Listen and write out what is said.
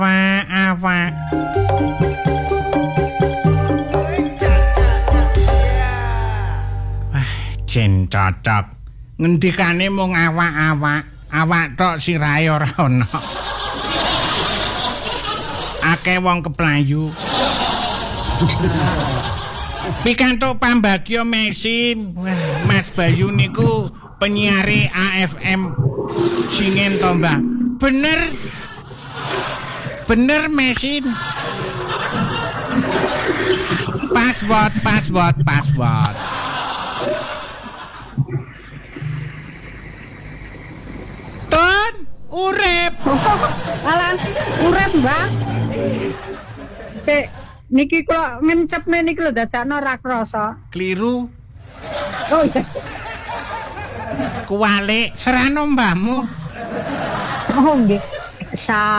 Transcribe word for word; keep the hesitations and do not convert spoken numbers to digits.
Wah, apa? Wah, jen cocok. Ngendikane mung awak-awak, awak tok sirahe ora ono. Akeh wong keplayu. Pikantuk pambagyo mesin. Wah, Mas Bayu niku penyiare A F M Singen to, Mbah. Bener. Bener mesin. Password, password, password. Ton, urip. Alan, urip, Mbak. Cek, niki kula ngencepne niki lho dadakno ra krasa. Kliru. Oh iya. Kuwalik serano mbahmu. Oh nggih. Sa